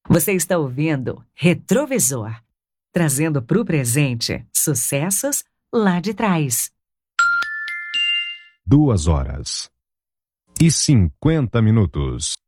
Você está ouvindo Retrovisor, trazendo para o presente sucessos lá de trás. 2 horas e 50 minutos.